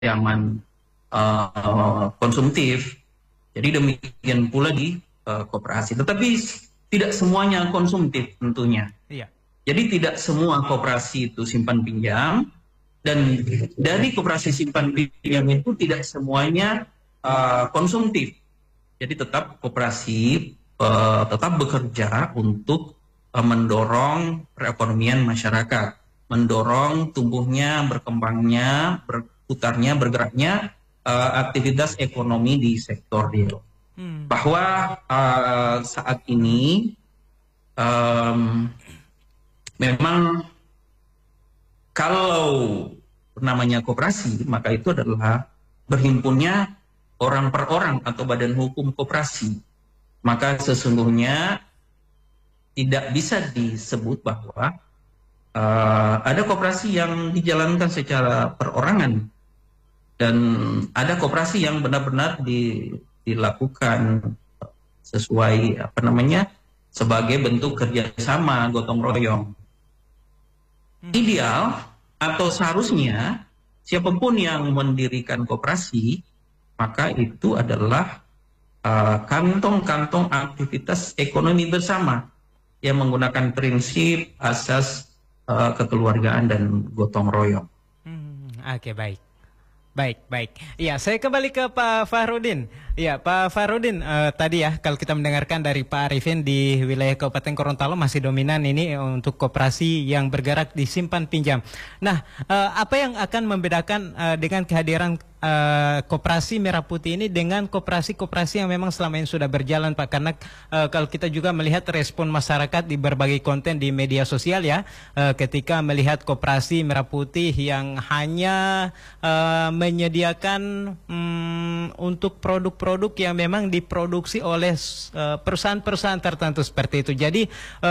yang konsumtif. Jadi demikian pula di koperasi. Tetapi tidak semuanya konsumtif tentunya. Iya. Jadi tidak semua koperasi itu simpan pinjam, dan dari koperasi simpan pinjam itu tidak semuanya konsumtif. Jadi tetap koperasi tetap bekerja untuk mendorong perekonomian masyarakat, mendorong tumbuhnya, berkembangnya, berputarnya, bergeraknya aktivitas ekonomi di sektor real. Bahwa saat ini memang kalau namanya koperasi, maka itu adalah berhimpunnya orang per orang atau badan hukum koperasi. Maka sesungguhnya tidak bisa disebut bahwa ada koperasi yang dijalankan secara perorangan dan ada koperasi yang benar-benar dilakukan sesuai sebagai bentuk kerjasama gotong royong. Ideal atau seharusnya siapapun yang mendirikan koperasi, maka itu adalah kantong-kantong aktivitas ekonomi bersama yang menggunakan prinsip asas kekeluargaan dan gotong royong. Oke, baik. Baik. Iya, saya kembali ke Pak Fahrudin. Iya, Pak Fahrudin, tadi ya kalau kita mendengarkan dari Pak Arifin di wilayah Kabupaten Gorontalo masih dominan ini untuk koperasi yang bergerak di simpan pinjam. Nah, apa yang akan membedakan dengan kehadiran koperasi Merah Putih ini dengan koperasi-koperasi yang memang selama ini sudah berjalan, Pak? Karena kalau kita juga melihat respon masyarakat di berbagai konten di media sosial ya, ketika melihat koperasi Merah Putih yang hanya menyediakan untuk produk-produk yang memang diproduksi oleh perusahaan-perusahaan tertentu seperti itu. Jadi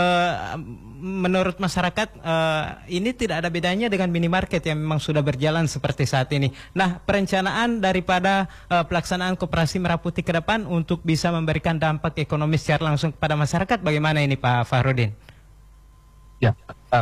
menurut masyarakat ini tidak ada bedanya dengan minimarket yang memang sudah berjalan seperti saat ini. Nah, perencanaan daripada pelaksanaan koperasi Merah Putih ke depan untuk bisa memberikan dampak ekonomi secara langsung kepada masyarakat bagaimana ini Pak Fahrudin? Ya,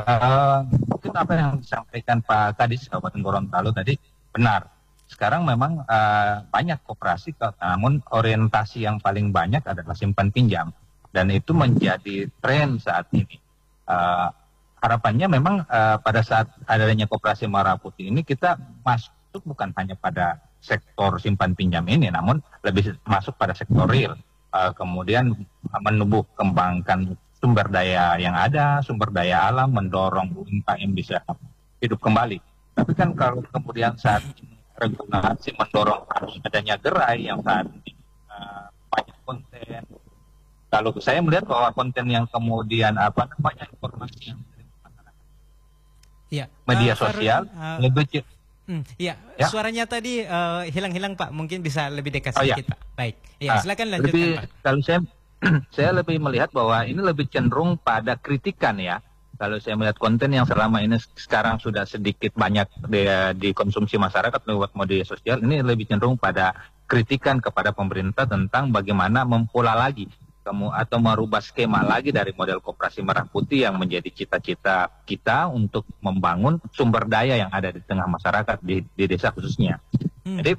mungkin apa yang disampaikan Pak Kadis Kabupaten Gorontalo tadi benar. Sekarang memang banyak koperasi, namun orientasi yang paling banyak adalah simpan pinjam, dan itu menjadi tren saat ini. Harapannya memang pada saat adanya koperasi Merah Putih ini kita masuk bukan hanya pada sektor simpan pinjam ini, namun lebih masuk pada sektor real. Kemudian menumbuh kembangkan sumber daya yang ada, sumber daya alam, mendorong UMKM bisa hidup kembali. Tapi kan kalau kemudian saat ini regulasi mendorong harus adanya gerai yang saat ini banyak konten. Kalau saya melihat bahwa konten yang kemudian informasi yang dari masyarakat, ya, media sosial lebih ya, suaranya tadi hilang-hilang Pak, mungkin bisa lebih dekat Ya. sedikit Pak. Baik, ya silakan lanjutkan lebih, Pak. Kalau saya lebih melihat bahwa ini lebih cenderung pada kritikan ya. Kalau saya melihat konten yang selama ini sekarang sudah sedikit banyak dikonsumsi masyarakat lewat media sosial, ini lebih cenderung pada kritikan kepada pemerintah tentang bagaimana mempola lagi atau merubah skema lagi dari model koperasi Merah Putih yang menjadi cita-cita kita untuk membangun sumber daya yang ada di tengah masyarakat di desa khususnya. Jadi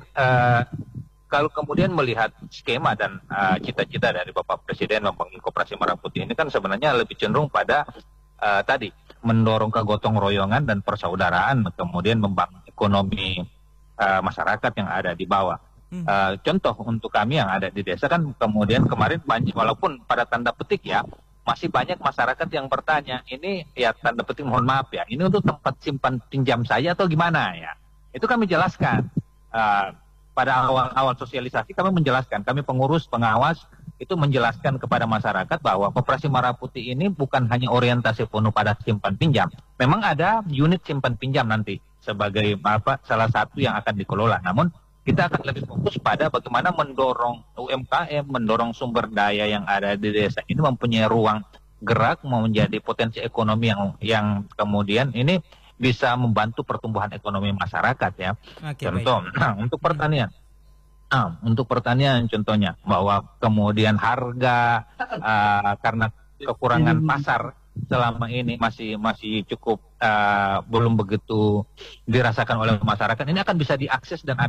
kalau kemudian melihat skema dan cita-cita dari Bapak Presiden membangun koperasi Merah Putih ini kan sebenarnya lebih cenderung pada tadi mendorong kegotong royongan dan persaudaraan, kemudian membangun ekonomi masyarakat yang ada di bawah. Contoh untuk kami yang ada di desa kan kemudian kemarin banyak, walaupun pada tanda petik ya, masih banyak masyarakat yang bertanya, ini ya tanda petik mohon maaf ya, ini untuk tempat simpan pinjam saya atau gimana ya? Itu kami jelaskan. Pada awal-awal sosialisasi kami menjelaskan, kami pengurus pengawas itu menjelaskan kepada masyarakat bahwa koperasi Merah Putih ini bukan hanya orientasi penuh pada simpan pinjam. Memang ada unit simpan pinjam nanti sebagai salah satu yang akan dikelola. Namun kita akan lebih fokus pada bagaimana mendorong UMKM, mendorong sumber daya yang ada di desa ini mempunyai ruang gerak, menjadi potensi ekonomi yang kemudian ini bisa membantu pertumbuhan ekonomi masyarakat ya. Contoh, untuk pertanian. Untuk pertanian contohnya bahwa kemudian harga karena kekurangan pasar selama ini masih cukup belum begitu dirasakan oleh masyarakat, ini akan bisa diakses dan